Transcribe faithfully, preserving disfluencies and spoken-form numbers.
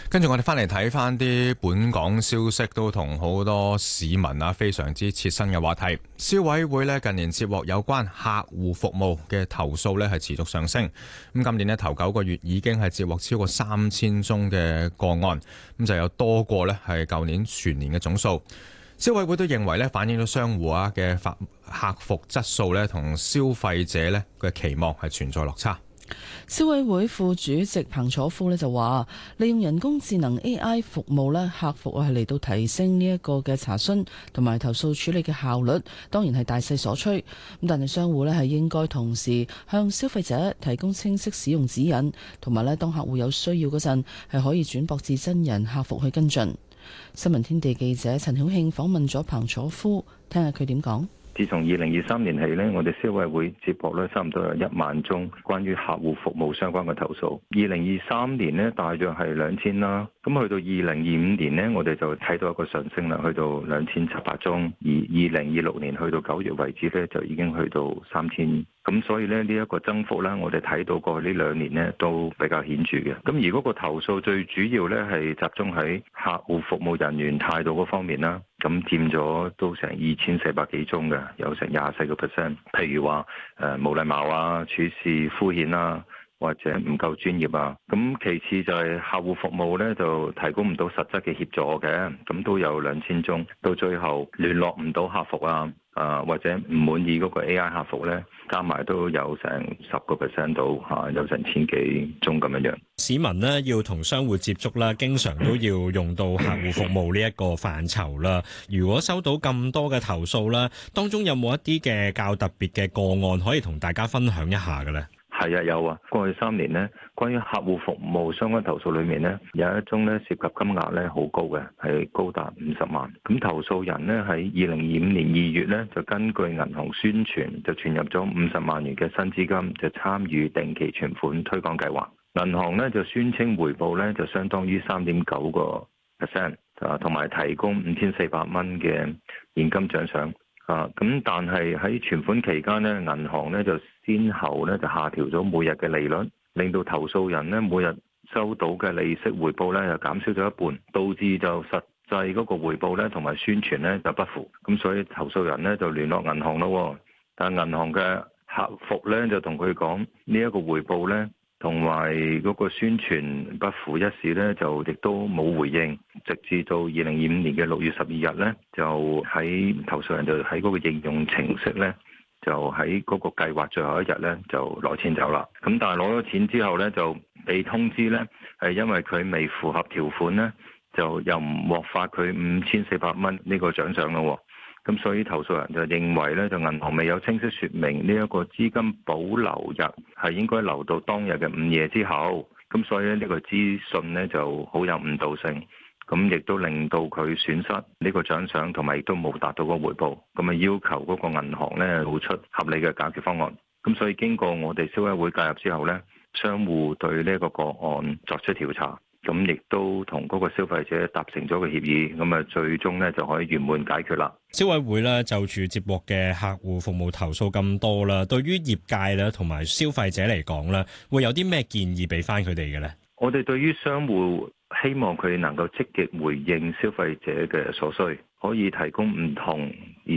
跟住我哋翻嚟睇翻啲本港消息，都同好多市民啊非常之切身嘅話題。消委會咧近年接獲有關客戶服務嘅投訴咧係持續上升。咁今年咧頭九個月已經係接獲超過三千宗嘅個案，咁就有多過咧係舊年全年嘅總數。消委會都認為咧反映咗商戶啊嘅客服質素咧同消費者咧嘅期望係存在落差。 消委會副主席彭楚夫咧就話，利用人工智能 A I 服務咧，客服係嚟到提升呢一個嘅查詢同埋投訴處理嘅效率，當然係大勢所趨。咁但係商戶咧係應該同時向消費者提供清晰使用指引，同埋咧當客戶有需要嗰陣係可以轉駁至真人客服去跟進。新聞天地記者陳曉慶訪問咗彭楚夫，聽下佢點講。 自從二零二三年起呢，我哋消委會接獲咧差唔多有一萬宗關於客戶服務相關嘅投訴。二零二三年呢，大約係兩千啦，咁去到二零二五年呢，我哋就睇到一個上升啦，去到兩千七百宗。而二零二六年去到九月為止呢，就已經去到三千。咁所以呢，呢一個增幅呢，我哋睇到過去呢兩年呢都比較顯著嘅。咁而嗰個投訴最主要呢係集中喺客戶服務人員態度嗰方面啦。咁佔咗都成二千四百幾宗嘅，有成廿四個 percent。譬如話誒冇禮貌啊、處事敷衍啊，或者唔夠專業啊。咁其次就係客戶服務呢，就提供唔到實質嘅協助嘅，咁都有兩千宗。到最後聯絡唔到客服啊，啊或者唔滿意嗰個 A I 客服呢，加埋都有成十個 percent 到嚇，有成千幾宗咁樣樣。 市民呢要同商戶接觸啦，經常都要用到客戶服務呢一個範疇啦。如果收到咁多嘅投訴啦，當中有冇一啲嘅較特別嘅個案可以同大家分享一下嘅呢？ 係啊，有啊。過去三年呢，關於客戶服務相關投訴裏面呢，有一宗呢涉及金額呢好高嘅，係高達五十萬。咁投訴人呢，喺二零二五年二月呢，就根據銀行宣傳，就存入咗五十萬元嘅新資金，就參與定期存款推廣計劃。銀行呢就宣稱回報呢就相當於三點九個 percent， 啊，同埋提供五千四百蚊嘅現金獎賞。啊，咁但係喺存款期間呢，銀行呢就先後呢就下調咗每日嘅利率，令到投訴人呢每日收到嘅利息回報呢又減少咗一半，導致就實際嗰個回報呢同埋宣傳呢就不符。咁所以投訴人呢就聯絡銀行咯，但銀行嘅客服呢就同佢講呢一個回報呢同埋嗰個宣傳不符一事呢，就亦都冇回應，直至到二零二五年嘅六月十二日呢，就喺投訴人就喺嗰個應用程式呢，就喺嗰個計劃最後一日呢，就攞錢走啦。咁但係攞咗錢之後呢，就被通知呢，係因為佢未符合條款呢，就又唔獲發佢五千四百蚊呢個獎賞咯。咁所以投訴人就認為咧，就銀行未有清晰説明呢一個資金保留日係應該留到當日嘅午夜之後，咁所以咧呢個資訊呢就好有誤導性，咁亦都令到佢損失呢個獎賞，同埋亦都冇達到個回報，咁啊要求嗰個銀行呢做出合理嘅解決方案。咁所以經過我哋消委會介入之後呢，商戶對呢個個案作出調查。咁亦都同嗰個消費者達成咗個協議，咁啊最終呢就可以圓滿解決啦。 消委會咧就住接獲嘅客戶服務投訴咁多啦，對於業界咧同埋消費者嚟講咧，會有啲咩建議俾翻佢哋嘅咧？ 我哋對於商戶希望佢能夠積極回應消費者嘅所需，可以提供唔同而